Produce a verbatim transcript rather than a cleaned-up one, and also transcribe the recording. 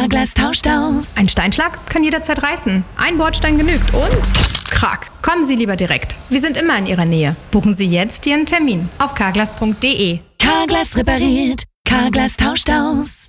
Carglass tauscht aus. Ein Steinschlag kann jederzeit reißen. Ein Bordstein genügt und krack. Kommen Sie lieber direkt. Wir sind immer in Ihrer Nähe. Buchen Sie jetzt Ihren Termin auf carglass punkt de. Carglass repariert, Carglass tauscht aus.